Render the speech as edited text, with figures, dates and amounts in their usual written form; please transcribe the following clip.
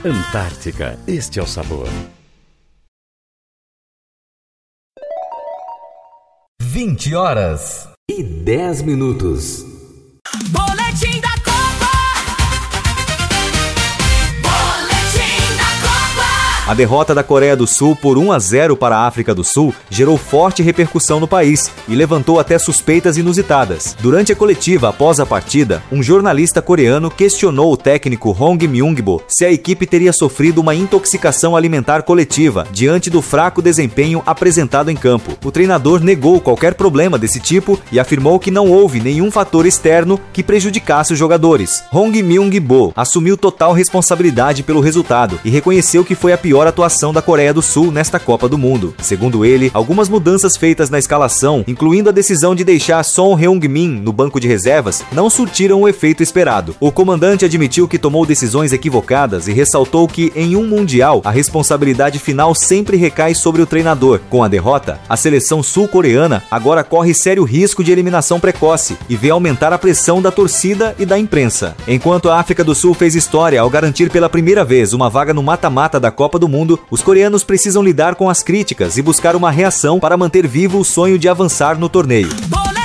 Antártica, este é o sabor. 20h10. Boletim da Copa! Boletim da Copa! A derrota da Coreia do Sul por 1-0 para a África do Sul gerou forte repercussão no país e levantou até suspeitas inusitadas. Durante a coletiva após a partida, um jornalista coreano questionou o técnico Hong Myung-bo se a equipe teria sofrido uma intoxicação alimentar coletiva diante do fraco desempenho apresentado em campo. O treinador negou qualquer problema desse tipo e afirmou que não houve nenhum fator externo que prejudicasse os jogadores. Hong Myung-bo assumiu total responsabilidade pelo resultado e reconheceu que foi a pior atuação da Coreia do Sul nesta Copa do Mundo. Segundo ele, algumas mudanças feitas na escalação, incluindo a decisão de deixar Son Heung-min no banco de reservas, não surtiram o efeito esperado. O comandante admitiu que tomou decisões equivocadas e ressaltou que, em um mundial, a responsabilidade final sempre recai sobre o treinador. Com a derrota, a seleção sul-coreana agora corre sério risco de eliminação precoce e vê aumentar a pressão da torcida e da imprensa. Enquanto a África do Sul fez história ao garantir pela primeira vez uma vaga no mata-mata da Copa do Mundo, os coreanos precisam lidar com as críticas e buscar uma reação para manter vivo o sonho de avançar no torneio.